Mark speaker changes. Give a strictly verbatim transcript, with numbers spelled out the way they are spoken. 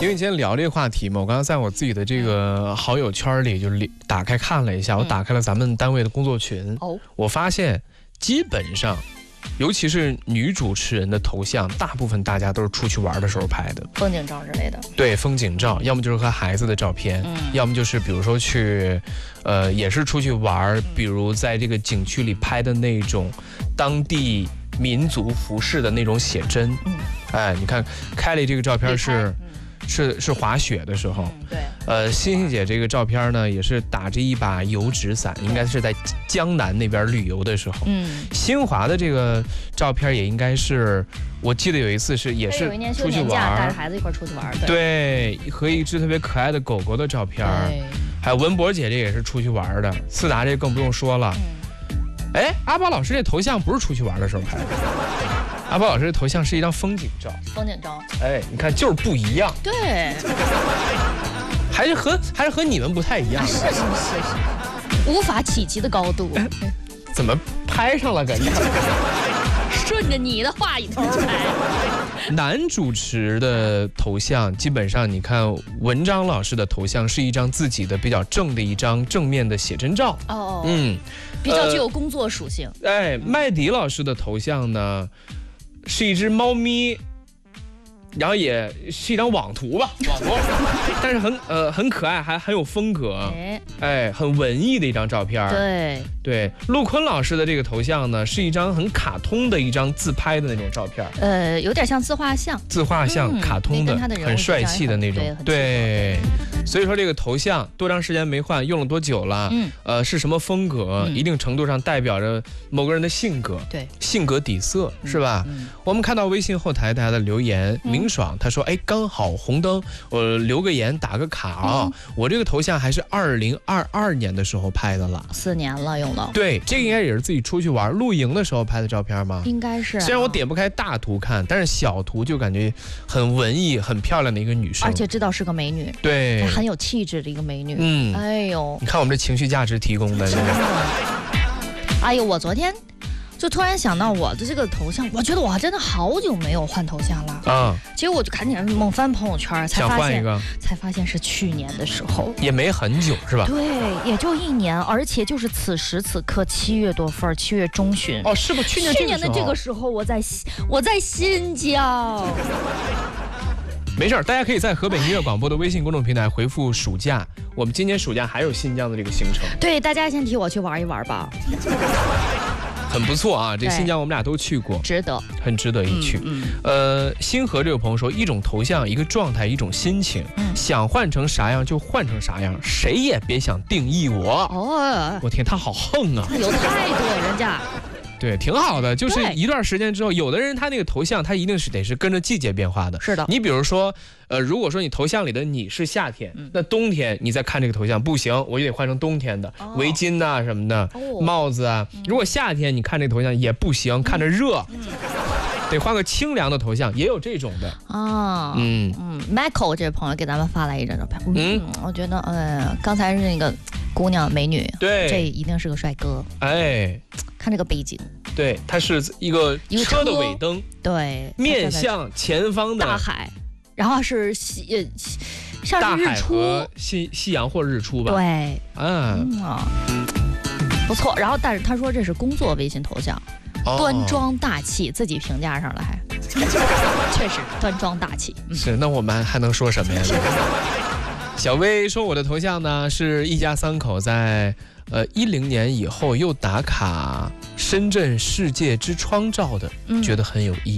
Speaker 1: 因为今天聊这个话题嘛，我刚刚在我自己的这个好友圈里就打开看了一下，我打开了咱们单位的工作群，哦，我发现基本上。尤其是女主持人的头像，大部分大家都是出去玩的时候拍的，
Speaker 2: 风景照之类的。
Speaker 1: 对，风景照，要么就是和孩子的照片，嗯、要么就是比如说去，呃，也是出去玩，比如在这个景区里拍的那种当地民族服饰的那种写真。嗯，哎，你看凯莉这个照片是。是是滑雪的时候，
Speaker 2: 嗯、对，
Speaker 1: 呃，欣欣姐这个照片呢，也是打着一把油纸伞，应该是在江南那边旅游的时候。嗯，新华的这个照片也应该是，我记得有一次是也是出去玩，
Speaker 2: 带着孩子一块出去玩，
Speaker 1: 对，对，和一只特别可爱的狗狗的照片，还有文博姐这也是出去玩的，思达这更不用说了。哎、嗯，阿宝老师这头像不是出去玩的时候拍的。阿宝老师的头像是一张风景照，
Speaker 2: 风景照，
Speaker 1: 哎，你看就是不一样，
Speaker 2: 对，
Speaker 1: 还是和还是和你们不太一样，
Speaker 2: 是是是是，无法企及的高度，
Speaker 1: 怎么拍上了感觉？
Speaker 2: 顺着你的话一头拍。
Speaker 1: 男主持的头像基本上，你看文章老师的头像是一张自己的比较正的一张正面的写真照，
Speaker 2: 哦，嗯，比较具有工作属性。
Speaker 1: 呃、哎，麦迪老师的头像呢？是一只猫咪，然后也是一张网图吧，网图，但是很呃很可爱，还很有风格，哎，哎，很文艺的一张照片。
Speaker 2: 对
Speaker 1: 对，陆坤老师的这个头像呢，是一张很卡通的一张自拍的那种照片，
Speaker 2: 呃，有点像自画像，
Speaker 1: 自画像，嗯、卡通的，很帅气的那种，对。所以说这个头像多长时间没换，用了多久了？嗯，呃，是什么风格？嗯、一定程度上代表着某个人的性格，
Speaker 2: 对，
Speaker 1: 性格底色、嗯、是吧？嗯、我们看到微信后台大家的留言，嗯、明爽他说：“哎，刚好红灯，我留个言打个卡啊、哦！嗯、我这个头像还是二零二二年的时候拍的了，
Speaker 2: 四年了用了。
Speaker 1: 对，这个应该也是自己出去玩露营的时候拍的照片吗？
Speaker 2: 应该是、啊。
Speaker 1: 虽然我点不开大图看，但是小图就感觉很文艺、很漂亮的一个女生，
Speaker 2: 而且知道是个美女。
Speaker 1: 对。”
Speaker 2: 很有气质的一个美女，嗯，哎呦，
Speaker 1: 你看我们这情绪价值提供的，
Speaker 2: 真的，哎呦，我昨天就突然想到我的这个头像，我觉得我真的好久没有换头像了啊，结果我就赶紧猛翻朋友圈，才发现，才发现是去年的时候，
Speaker 1: 也没很久是吧？
Speaker 2: 对，也就一年，而且就是此时此刻七月多份，七月中旬，
Speaker 1: 哦，是不？去年
Speaker 2: 去年的这个时候，我在我在新疆。
Speaker 1: 没事，大家可以在河北音乐广播的微信公众平台回复暑假，我们今年暑假还有新疆的这个行程。
Speaker 2: 对，大家先替我去玩一玩吧。
Speaker 1: 很不错啊，这新疆我们俩都去过，
Speaker 2: 值得，
Speaker 1: 很值得一去。嗯嗯、呃，星河这个朋友说，一种头像，一个状态，一种心情，嗯、想换成啥样就换成啥样，谁也别想定义我。哦，我天，他好横啊！
Speaker 2: 他有态度，人家。
Speaker 1: 对，挺好的，就是一段时间之后，有的人他那个头像，他一定是得是跟着季节变化的。
Speaker 2: 是的，
Speaker 1: 你比如说，呃，如果说你头像里的你是夏天，嗯、那冬天你再看这个头像不行，我就得换成冬天的、哦、围巾呐、啊、什么的，哦、帽子啊。嗯、如果夏天你看这个头像也不行，看着热。嗯得换个清凉的头像，也有这种的
Speaker 2: 啊。嗯嗯 ，Michael 这位朋友给咱们发来一张照片，嗯，我觉得，呃，刚才是那个姑娘美女，
Speaker 1: 对，
Speaker 2: 这一定是个帅哥。
Speaker 1: 哎，
Speaker 2: 看这个背景，
Speaker 1: 对，它是一个车的尾灯，
Speaker 2: 对，
Speaker 1: 面向前方的
Speaker 2: 大海，然后是西呃像是日出，
Speaker 1: 和夕夕阳或日出吧？
Speaker 2: 对，
Speaker 1: 嗯啊，
Speaker 2: 不错。然后，但是他说这是工作微信头像。端庄大气，自己评价上了还，确实端庄大气。
Speaker 1: 嗯、是，那我们还能说什么呀？小薇说我的头像呢是一家三口在呃一零年以后又打卡深圳世界之窗照的，嗯、觉得很有意义。